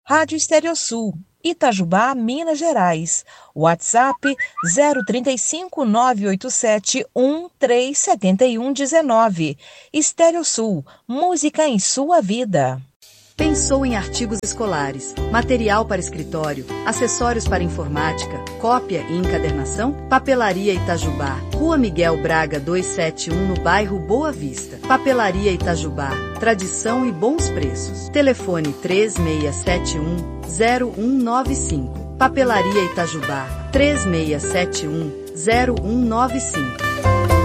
Rádio Estéreo-Sul, Itajubá, Minas Gerais. WhatsApp 035 987 1371 19. Estéreo-Sul, música em sua vida. Pensou em artigos escolares, material para escritório, acessórios para informática, cópia e encadernação? Papelaria Itajubá, Rua Miguel Braga 271, no bairro Boa Vista. Papelaria Itajubá, tradição e bons preços. Telefone 3671-0195. Papelaria Itajubá, 3671-0195.